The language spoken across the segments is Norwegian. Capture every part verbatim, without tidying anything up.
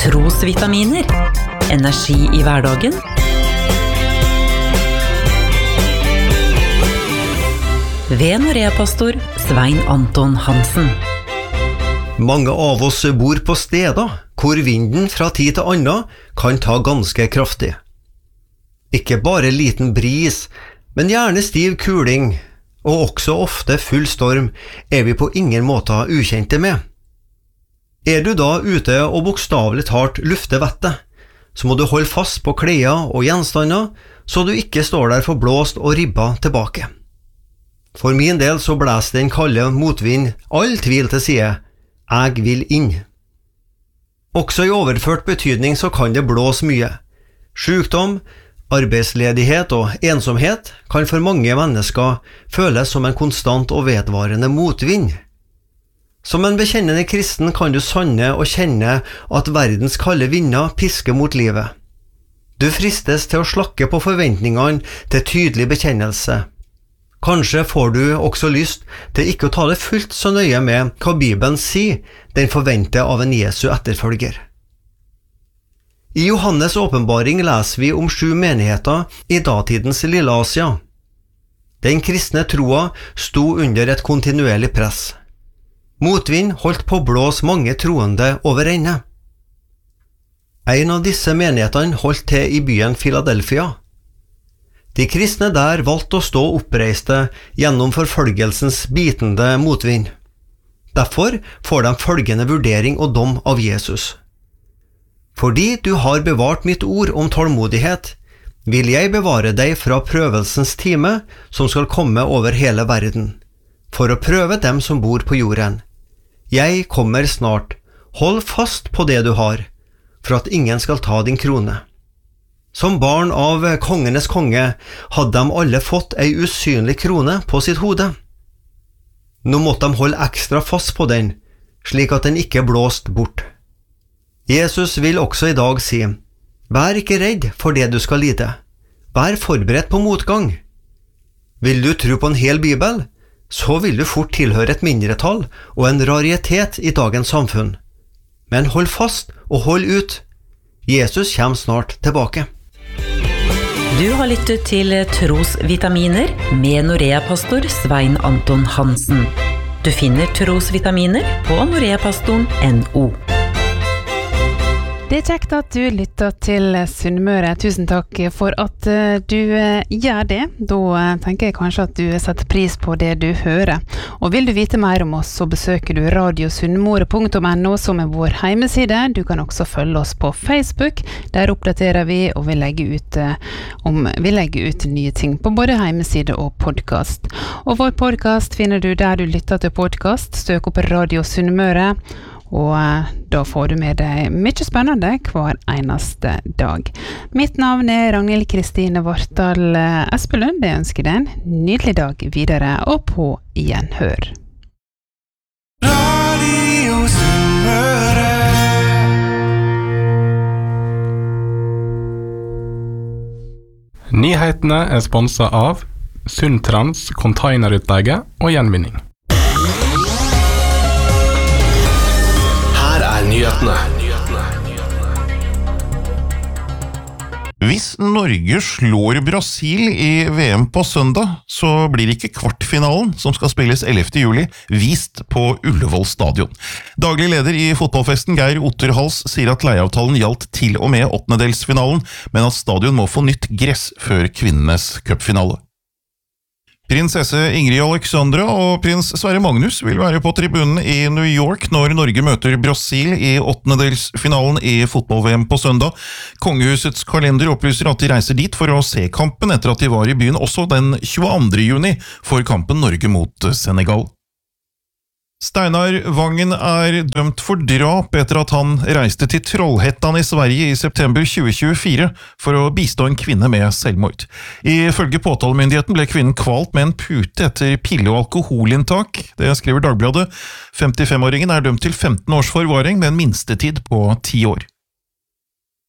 Trosvitaminer. Energi i hverdagen. Ved Norea-pastor Svein Anton Hansen. Mange av oss bor på steder hvor vinden fra tid til annen kan ta ganske kraftig. Ikke bare liten bris, men gjerne stiv kuling, og også ofte full storm er vi på ingen måte ukjente med. Er du da ute og bokstavelig talt lufter vettet, så må du holde fast på klær og gjenstander, så du ikke står der forblåst og ribba tilbake. For min del så blæser den kalde motvind all tvil til side. Jeg vil inn. Også i overført betydning så kan det blåse mye. Sykdom, arbeidsledighet og ensomhet kan for mange mennesker føles som en konstant og vedvarende motvind. Som en bekjennende kristen kan du sanne og kjenne at verdens kalde vinder pisker mot livet. Du fristes til å slakke på forventningene til tydelig bekjennelse. Kanskje får du også lyst til ikke å ta det fullt så nøye med hva Bibelen sier den forventer av en Jesu etterfølger. I Johannes åpenbaring leser vi om sju menigheter i datidens lille Asia. Den kristne troa sto under et kontinuerlig press. Motvind holdt på å blåse mange troende over ende. En av disse menighetene holdt til i byen Philadelphia. De kristne der valgte å stå oppreiste gjennom forfølgelsens bitende motvind. Derfor får de følgende vurdering og dom av Jesus. Fordi du har bevart mitt ord om tålmodighet, vil jeg bevare deg fra prøvelsens time som skal komme over hele verden, for å prøve dem som bor på jorden. Jeg kommer snart. Hold fast på det du har, for at ingen skal ta din krone. Som barn av kongenes konge hadde de alle fått ei usynlig krone på sitt hode. Nå måtte de holde ekstra fast på den, slik at den ikke blåste bort. Jesus vil også i dag si, vær ikke redd for det du skal lide. Vær forberedt på motgang. Vil du tro på en hel bibel, så vil du fort tilhøre et mindretall og en raritet i dagens samfunn. Men hold fast og hold ut. Jesus kommer snart tilbake. Du har lyttet til Trosvitaminer med Norea-pastor Svein Anton Hansen. Du finner Trosvitaminer på noreapastoren punktum no. Det er kjekt at du lytter til Sunnmøre. Tusen takk for at du gjør det. Da tenker jeg kanskje at du setter pris på det du hører. Og vil du vite mer om oss, så besøker du radio sunnmøre punktum no som er vår hjemmeside. Du kan også følge oss på Facebook. Der oppdaterer vi, og vi legger ut, om, vi legger ut nye ting på både hjemmeside og podcast. Og vår podcast finner du der du lytter til podcast. Støk opp Radio Sunnmøre. Og da får du med deg mye spennende hver eneste dag. Mitt navn er Ragnhild Kristine Vartdal Espelund. Jeg ønsker deg en nydelig dag videre, og på gjenhør. Radio Sunnmøre. Nyhetene er sponset av Sundtrans containerutleie og gjenvinning. Nyhetene. Hvis Norge slår Brasil i V M på søndag, så blir ikke kvartfinalen, som skal spilles ellevte juli, vist på Ullevål stadion. Daglig leder i fotballfesten, Geir Otterhals, sier at leieavtalen gjaldt til og med åttendedelsfinalen, men at stadion må få nytt gress før kvinnenes cupfinale. Prinsesse Ingrid Alexandra og prins Sverre Magnus vil være på tribunen i New York når Norge møter Brasil i åttendedelsfinalen i fotball-V M på søndag. Kongehusets kalender opplyser at de reiser dit for å se kampen etter at de var i byen også den tjueandre juni for kampen Norge mot Senegal. Steinar Vangen er dømt for drap etter at han reiste til Trollhättan i Sverige i september tjue tjuefire for å bistå en kvinne med selvmord. Ifølge påtalemyndigheten ble kvinnen kvalt med en pute etter pille- og alkoholinntak. Det skriver Dagbladet. femtifemåringen er dømt til femten års forvaring med en minstetid på ti år.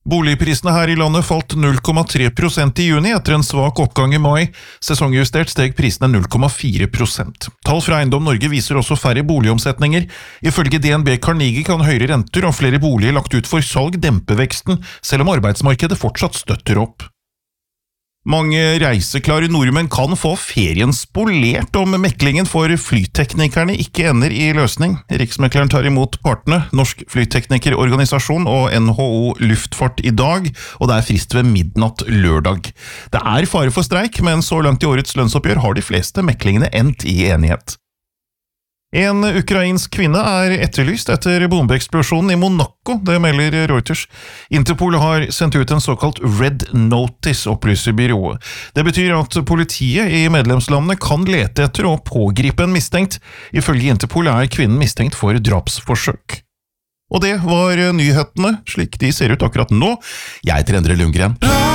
Boligprisene her i landet falt null komma tre prosent i juni etter en svak oppgang i mai. Sesongjustert steg prisene null komma fire prosent. Tall fra Eiendom Norge viser også færre boligomsetninger. Ifølge D N B Carnegie kan høyere renter og flere boliger lagt ut for salg dempe veksten, selv om arbeidsmarkedet fortsatt støtter opp. Mange reiseklare nordmenn kan få ferien spolert om meklingen for flyteknikerne ikke ender i løsning. Riksmekleren tar imot partene, Norsk Flyteknikerorganisasjon og N H O Luftfart i dag, og det er frist ved midnatt lørdag. Det er fare for streik, men så langt i årets lønnsoppgjør har de fleste meklingene endt i enighet. En ukrainsk kvinne er etterlyst etter bombeeksplosjonen i Monaco, det melder Reuters. Interpol har sendt ut en såkalt Red Notice, opplyser byrået. Det betyr at politiet i medlemslandene kan lete etter og pågripe en mistenkt. Ifølge Interpol er kvinnen mistenkt for drapsforsøk. Og det var nyhetene, slik de ser ut akkurat nå. Jeg heter Endre Lundgren.